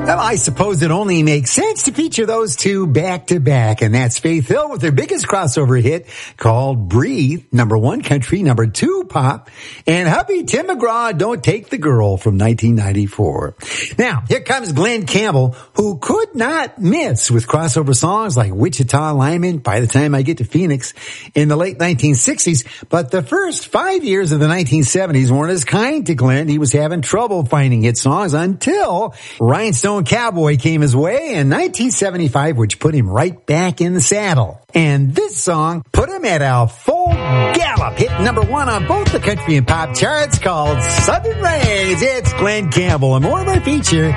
Well, I suppose it only makes sense to feature those two back to back, and that's Faith Hill with their biggest crossover hit called Breathe, #1 country, #2 pop, and hubby Tim McGraw, Don't Take the Girl from 1994. Now, here comes Glenn Campbell, who could not miss with crossover songs like Wichita Lineman, By the Time I Get to Phoenix in the late 1960s, but the first 5 years of the 1970s weren't as kind to Glenn. He was having trouble finding hit songs until Rhinestone Cowboy came his way in 1975, which put him right back in the saddle. And this song put him at a full gallop, hit #1 on both the country and pop charts, called Southern Rays. It's Glenn Campbell, and more of our feature